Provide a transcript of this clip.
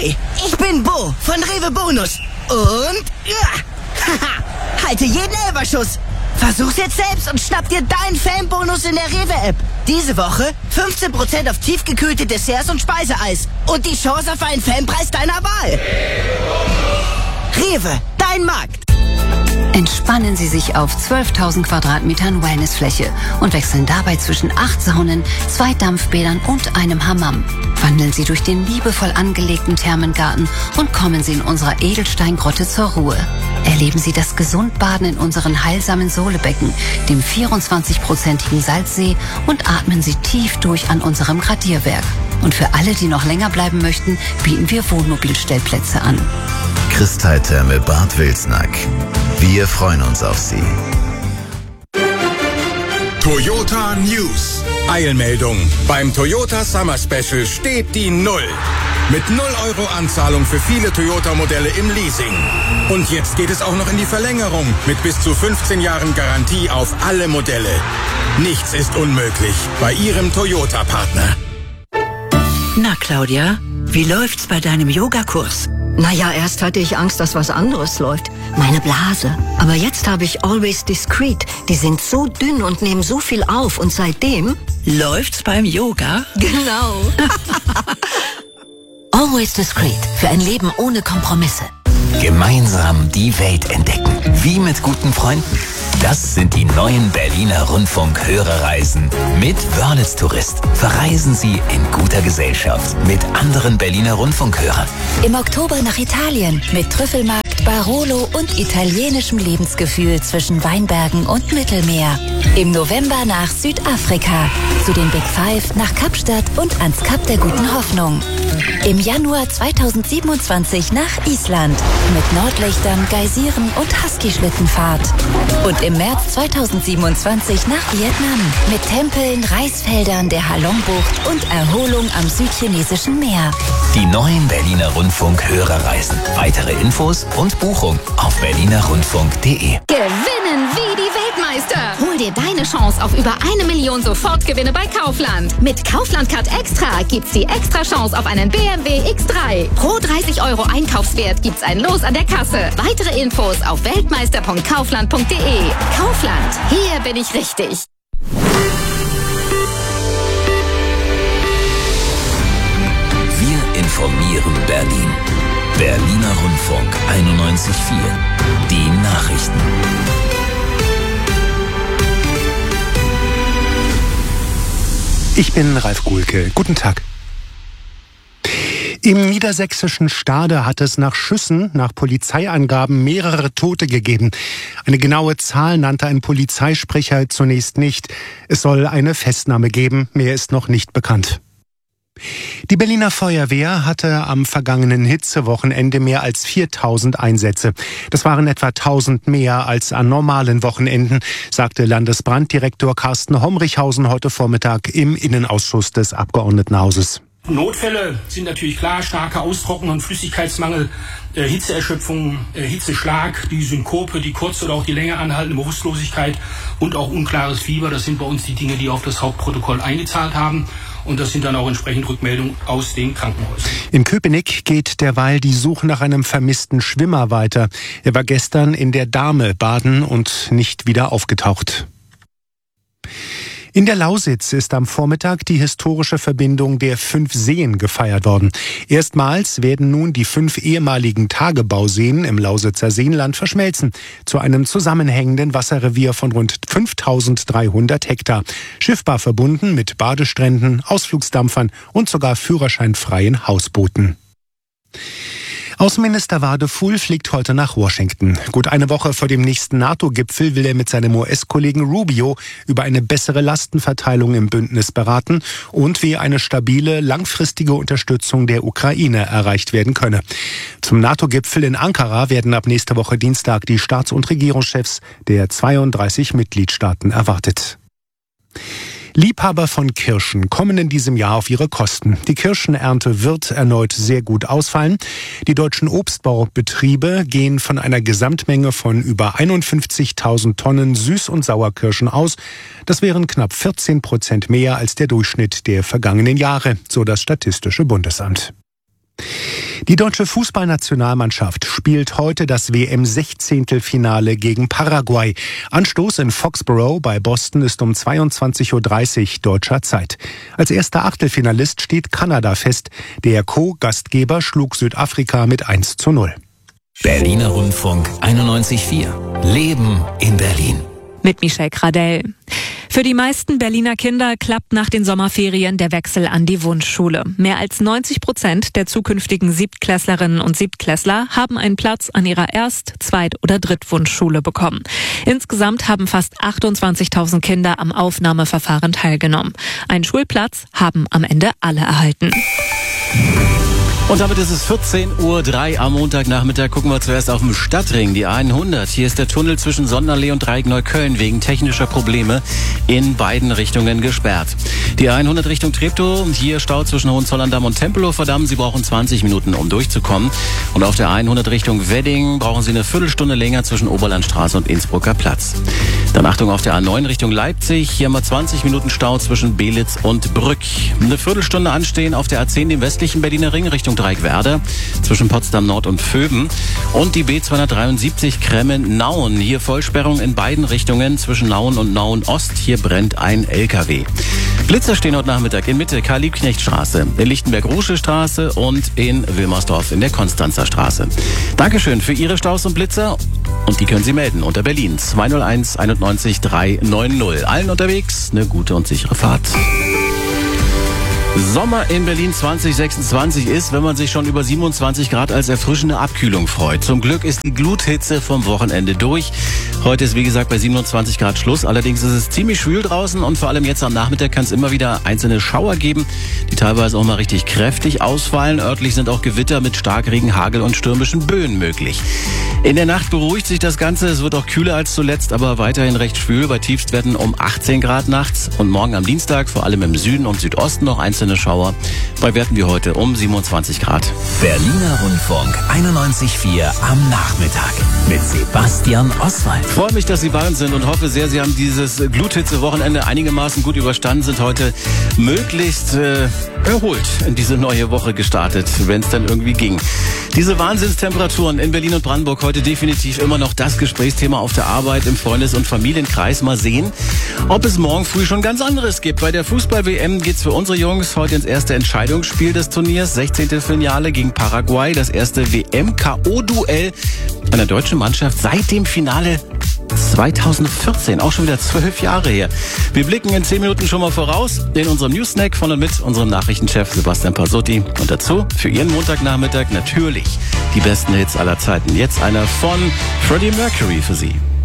Hi, ich bin Bo von Rewe Bonus. Und halte jeden Elberschuss. Versuch's jetzt selbst und schnapp dir deinen Fanbonus in der Rewe-App. Diese Woche 15% auf tiefgekühlte Desserts und Speiseeis. Und die Chance auf einen Fanpreis deiner Wahl. Rewe, dein Markt. Entspannen Sie sich auf 12.000 Quadratmetern Wellnessfläche und wechseln dabei zwischen 8 Saunen, 2 Dampfbädern und einem Hammam. Wandeln Sie durch den liebevoll angelegten Thermengarten und kommen Sie in unserer Edelsteingrotte zur Ruhe. Erleben Sie das Gesundbaden in unseren heilsamen Sohlebecken, dem 24-prozentigen Salzsee und atmen Sie tief durch an unserem Gradierwerk. Und für alle, die noch länger bleiben möchten, bieten wir Wohnmobilstellplätze an. Kristalltherme Bad Wilsnack. Wir freuen uns auf Sie. Toyota News. Eilmeldung. Beim Toyota Summer Special steht die 0. Mit 0 € Anzahlung für viele Toyota-Modelle im Leasing. Und jetzt geht es auch noch in die Verlängerung mit bis zu 15 Jahren Garantie auf alle Modelle. Nichts ist unmöglich bei Ihrem Toyota-Partner. Na, Claudia, wie läuft's bei deinem Yogakurs? Naja, erst hatte ich Angst, dass was anderes läuft. Meine Blase. Aber jetzt habe ich Always Discreet. Die sind so dünn und nehmen so viel auf. Und seitdem... Läuft's beim Yoga? Genau. Always Discreet. Für ein Leben ohne Kompromisse. Gemeinsam die Welt entdecken. Wie mit guten Freunden. Das sind die neuen Berliner Rundfunk-Hörerreisen. Mit Wörlitz Tourist verreisen Sie in guter Gesellschaft mit anderen Berliner Rundfunkhörern. Im Oktober nach Italien mit Trüffelmarkt, Barolo und italienischem Lebensgefühl zwischen Weinbergen und Mittelmeer. Im November nach Südafrika, zu den Big Five nach Kapstadt und ans Kap der Guten Hoffnung. Im Januar 2027 nach Island mit Nordlichtern, Geysiren und Husky-Schlittenfahrt. Und im März 2027 nach Vietnam mit Tempeln, Reisfeldern, der Halongbucht und Erholung am südchinesischen Meer. Die neuen Berliner Rundfunk-Hörerreisen. Weitere Infos und Buchung auf berlinerrundfunk.de. Gewinnen wie die Weltmeister. Hol dir deine Chance auf über 1 Million Sofortgewinne bei Kaufland. Mit Kaufland Card Extra gibt's die extra Chance auf einen BMW X3. Pro 30 € Einkaufswert gibt's ein Los an der Kasse. Weitere Infos auf weltmeister.kaufland.de. Kaufland, hier bin ich richtig. Wir informieren Berlin. Berliner Rundfunk 91.4. Die Nachrichten. Ich bin Ralf Guhlke. Guten Tag. Im niedersächsischen Stade hat es nach Schüssen, nach Polizeiangaben, mehrere Tote gegeben. Eine genaue Zahl nannte ein Polizeisprecher zunächst nicht. Es soll eine Festnahme geben, mehr ist noch nicht bekannt. Die Berliner Feuerwehr hatte am vergangenen Hitzewochenende mehr als 4.000 Einsätze. Das waren etwa 1.000 mehr als an normalen Wochenenden, sagte Landesbranddirektor Carsten Homrichhausen heute Vormittag im Innenausschuss des Abgeordnetenhauses. Notfälle sind natürlich klar, starke Austrocknung, Flüssigkeitsmangel, Hitzeerschöpfung, Hitzeschlag, die Synkope, die kurz oder auch die länger anhaltende Bewusstlosigkeit und auch unklares Fieber. Das sind bei uns die Dinge, die auf das Hauptprotokoll eingezahlt haben. Und das sind dann auch entsprechend Rückmeldungen aus den Krankenhäusern. In Köpenick geht derweil die Suche nach einem vermissten Schwimmer weiter. Er war gestern in der Dahme baden und nicht wieder aufgetaucht. In der Lausitz ist am Vormittag die historische Verbindung der 5 Seen gefeiert worden. Erstmals werden nun die 5 ehemaligen Tagebauseen im Lausitzer Seenland verschmelzen zu einem zusammenhängenden Wasserrevier von rund 5.300 Hektar. Schiffbar verbunden mit Badestränden, Ausflugsdampfern und sogar führerscheinfreien Hausbooten. Außenminister Wadefuhl fliegt heute nach Washington. Gut eine Woche vor dem nächsten NATO-Gipfel will er mit seinem US-Kollegen Rubio über eine bessere Lastenverteilung im Bündnis beraten und wie eine stabile, langfristige Unterstützung der Ukraine erreicht werden könne. Zum NATO-Gipfel in Ankara werden ab nächster Woche Dienstag die Staats- und Regierungschefs der 32 Mitgliedstaaten erwartet. Liebhaber von Kirschen kommen in diesem Jahr auf ihre Kosten. Die Kirschenernte wird erneut sehr gut ausfallen. Die deutschen Obstbaubetriebe gehen von einer Gesamtmenge von über 51.000 Tonnen Süß- und Sauerkirschen aus. Das wären knapp 14% mehr als der Durchschnitt der vergangenen Jahre, so das Statistische Bundesamt. Die deutsche Fußballnationalmannschaft spielt heute das WM-16-Finale gegen Paraguay. Anstoß in Foxborough bei Boston ist um 22:30 Uhr deutscher Zeit. Als erster Achtelfinalist steht Kanada fest. Der Co-Gastgeber schlug Südafrika mit 1:0. Berliner Rundfunk 91.4. Leben in Berlin. Mit Michelle Gradell. Für die meisten Berliner Kinder klappt nach den Sommerferien der Wechsel an die Wunschschule. Mehr als 90% der zukünftigen Siebtklässlerinnen und Siebtklässler haben einen Platz an ihrer Erst-, Zweit- oder Drittwunschschule bekommen. Insgesamt haben fast 28.000 Kinder am Aufnahmeverfahren teilgenommen. Einen Schulplatz haben am Ende alle erhalten. Und damit ist es 14:03 Uhr am Montagnachmittag. Gucken wir zuerst auf den Stadtring, die A100. Hier ist der Tunnel zwischen Sonnenallee und Dreieck-Neukölln wegen technischer Probleme in beiden Richtungen gesperrt. Die A100 Richtung Treptow, hier Stau zwischen Hohenzollern-Damm und Tempelhofer Damm. Sie brauchen 20 Minuten, um durchzukommen. Und auf der A100 Richtung Wedding brauchen Sie eine Viertelstunde länger zwischen Oberlandstraße und Innsbrucker Platz. Dann Achtung auf der A9 Richtung Leipzig. Hier haben wir 20 Minuten Stau zwischen Belitz und Brück. Eine Viertelstunde anstehen auf der A10, dem westlichen Berliner Ring Richtung Dreieckwerder zwischen Potsdam Nord und Vöben. Und die B273 Kremmen-Nauen. Hier Vollsperrung in beiden Richtungen zwischen Nauen und Nauen Ost. Hier brennt ein LKW. Blitzer stehen heute Nachmittag in Mitte, Karl-Liebknecht-Straße, in Lichtenberg-Rusche-Straße und in Wilmersdorf in der Konstanzer Straße. Dankeschön für Ihre Staus und Blitzer. Und die können Sie melden unter Berlin 201 91 390. Allen unterwegs eine gute und sichere Fahrt. Sommer in Berlin 2026 ist, wenn man sich schon über 27 Grad als erfrischende Abkühlung freut. Zum Glück ist die Gluthitze vom Wochenende durch. Heute ist wie gesagt bei 27 Grad Schluss. Allerdings ist es ziemlich schwül draußen und vor allem jetzt am Nachmittag kann es immer wieder einzelne Schauer geben, die teilweise auch mal richtig kräftig ausfallen. Örtlich sind auch Gewitter mit Starkregen, Hagel und stürmischen Böen möglich. In der Nacht beruhigt sich das Ganze. Es wird auch kühler als zuletzt, aber weiterhin recht schwül. Bei Tiefstwerten um 18 Grad nachts. Und morgen am Dienstag vor allem im Süden und Südosten noch einzelne Schauer. Bei Werten wie heute um 27 Grad. Berliner Rundfunk 91.4 am Nachmittag mit Sebastian Oswald. Ich freue mich, dass Sie bei uns sind und hoffe sehr, Sie haben dieses Gluthitze-Wochenende einigermaßen gut überstanden, sind heute möglichst erholt in diese neue Woche gestartet, wenn es dann irgendwie ging. Diese Wahnsinnstemperaturen in Berlin und Brandenburg heute definitiv immer noch das Gesprächsthema auf der Arbeit, im Freundes- und Familienkreis. Mal sehen, ob es morgen früh schon ganz anderes gibt. Bei der Fußball-WM geht's für unsere Jungs heute ins erste Entscheidungsspiel des Turniers. 16. Finale gegen Paraguay, das erste WM-KO-Duell einer deutschen Mannschaft seit dem Finale 2014, auch schon wieder 12 Jahre her. Wir blicken in 10 Minuten schon mal voraus in unserem News-Snack von und mit unserem Nachrichtenchef Sebastian Pasotti. Und dazu für Ihren Montagnachmittag natürlich die besten Hits aller Zeiten. Jetzt einer von Freddie Mercury für Sie.